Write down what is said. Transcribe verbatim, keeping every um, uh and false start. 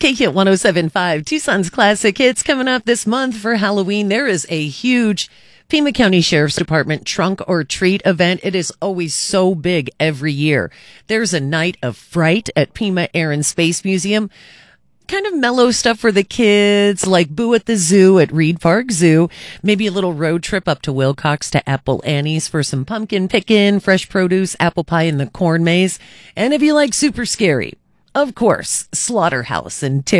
K Q one oh seven point five, Tucson's Classic Hits. Coming up this month for Halloween, there is a huge Pima County Sheriff's Department Trunk or Treat event. It is always so big every year. There's a night of fright at Pima Air and Space Museum. Kind of mellow stuff for the kids, like Boo at the Zoo at Reed Park Zoo. Maybe a little road trip up to Wilcox to Apple Annie's for some pumpkin picking, fresh produce, apple pie in the corn maze. And if you like super scary, of course, Slaughterhouse and Terror.